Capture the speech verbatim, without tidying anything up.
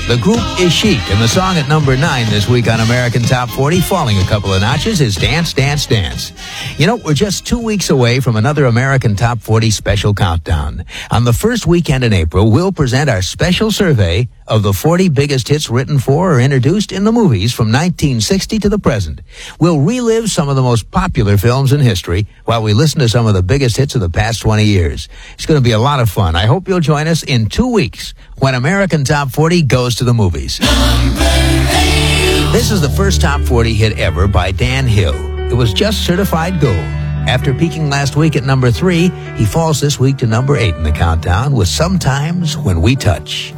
The group is Chic, and the song at number nine this week on American Top forty, falling a couple of notches, is Dance, Dance, Dance. You know, we're just two weeks away from another American Top forty special countdown. On the first weekend in April, we'll present our special survey of the forty biggest hits written for or introduced in the movies from nineteen sixty to the present. We'll relive some of the most popular films in history while we listen to some of the biggest hits of the past twenty years. It's going to be a lot of fun. I hope you'll join us in two weeks when American Top forty goes to the movies. This is the first Top forty hit ever by Dan Hill. It was just certified gold. After peaking last week at number three, he falls this week to number eight in the countdown with Sometimes When We Touch.